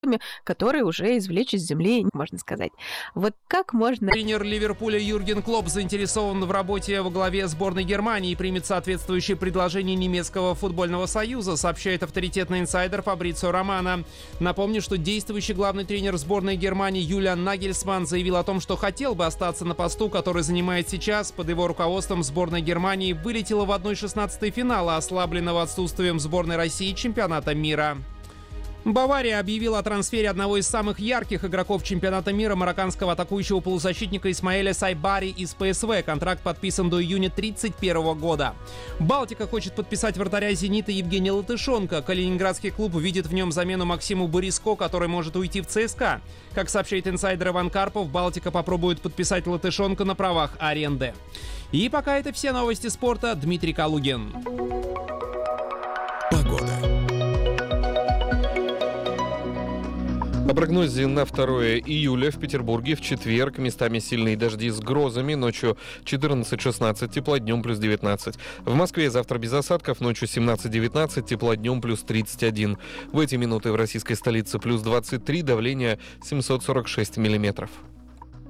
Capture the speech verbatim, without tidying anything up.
которые уже извлечь из земли, можно сказать. Вот как можно... Тренер Ливерпуля Юрген Клопп заинтересован в работе во главе сборной Германии и примет соответствующее предложение немецкого футбольного союза, сообщает авторитетный инсайдер Фабрицио Романо. Напомню, что действующий главный тренер сборной Германии Юлиан Нагельсманн заявил о том, что хотел бы остаться на посту, который занимает сейчас. Под его руководством сборная Германии вылетела в одна шестнадцатая финала, ослабленного отсутствием сборной России чемпионата мира. Бавария объявила о трансфере одного из самых ярких игроков чемпионата мира, марокканского атакующего полузащитника Исмаэля Сайбари из ПСВ. Контракт подписан до июня тридцать первого года. Балтика хочет подписать вратаря «Зенита» Евгения Латышонка. Калининградский клуб видит в нем замену Максиму Бориско, который может уйти в ЦСКА. Как сообщает инсайдер Иван Карпов, Балтика попробует подписать Латышонка на правах аренды. И пока это все новости спорта. Дмитрий Калугин. О прогнозе на второе июля в Петербурге в четверг местами сильные дожди с грозами, ночью четырнадцать-шестнадцать тепла, днем плюс девятнадцать. В Москве завтра без осадков, ночью семнадцать-девятнадцать тепла, днем плюс тридцать один. В эти минуты в российской столице плюс двадцать три, давление семьсот сорок шесть миллиметров.